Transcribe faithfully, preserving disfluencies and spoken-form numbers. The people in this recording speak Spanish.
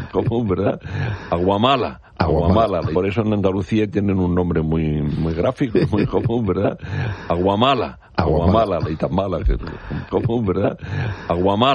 común, ¿verdad? Aguamala. Aguamala. Por eso en Andalucía tienen un nombre muy muy gráfico, muy común, ¿verdad? Aguamala. Aguamala, y tan mala que es común, ¿verdad? Aguamala.